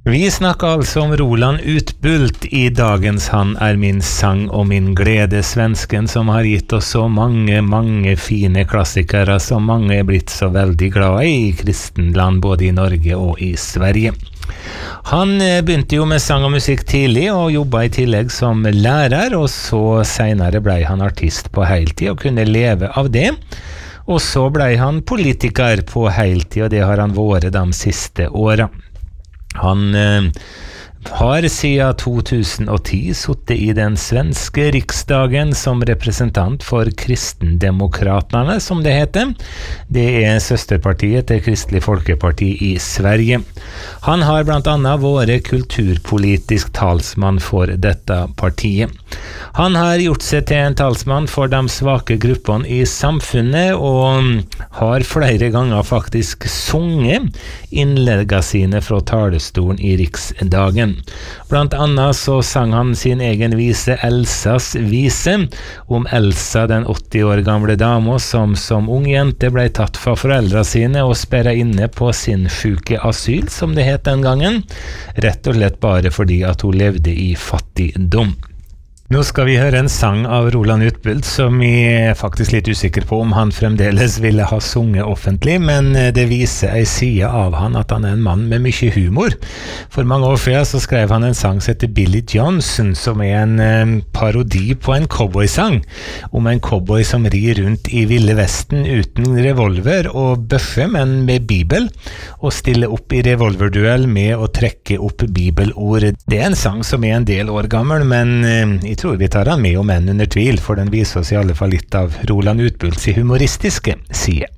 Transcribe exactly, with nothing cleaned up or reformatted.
Vi snakker altså om Roland Utbult i dagens Han er min sang og min glede, svensken som har gitt oss så mange, mange fine klassikere som mange er blitt så veldig glad i i kristenland, både i Norge og i Sverige. Han begynte jo med sang og musikk tidlig og jobbet i tillegg som lærer, og så senere ble han artist på heltid og kunne leve av det. Og så ble han politiker på heltid, og det har han vært de siste årene. Han eh, har siden to tusen og ti suttet i den svenske riksdagen som representant for Kristendemokraterna, som det heter. Det er søsterpartiet til Kristelig Folkeparti i Sverige. Han har blant annet vært kulturpolitisk talsmann for dette partiet. Han har gjort seg til en talsmann for de svake gruppene i samfunnet, og har flere ganger faktisk sunget innleggene sine fra talerstolen i riksdagen. Blant annet så sang han sin egen vise, Elsas vise, om Elsa, den åtti år gamle dama som som ung jente ble tatt fra foreldra sine og sperret inne på sinnsyke asyl, som det het den gangen, rett og slett bare fordi at hun levde i fattigdom. Nå skal vi høre en sang av Roland Utbult som jeg er faktisk litt usikker på om han fremdeles ville ha sunget offentlig, men det viser en side av han at han er en mann med mye humor. For mange år siden så skrev han en sang som heter Billy Johnson, som er en eh, parodi på en cowboysang, om en cowboy som rir rundt i Ville Vesten uten revolver og bøffe, men med bibel, og stiller opp i revolverduell med å trekke opp bibelord. Det er en sang som er en del år gammel, men eh, jeg tror vi tar han med om enn under tvil, for den viser oss i alle fall litt av Roland Utbults humoristiske side.